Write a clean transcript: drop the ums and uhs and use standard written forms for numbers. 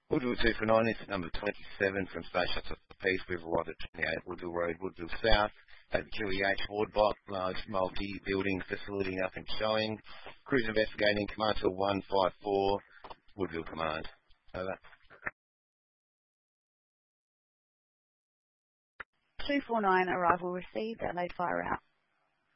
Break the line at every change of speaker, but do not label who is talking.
Woodville 249 is number 27 from Station to the Peace. We've arrived at 28 Woodville Road, Woodville South. At QEH Ward Block, large multi-building facility, nothing showing. Cruise investigating, command to 154, Woodville Command. Over.
249, arrival received, Adelaide Fire out.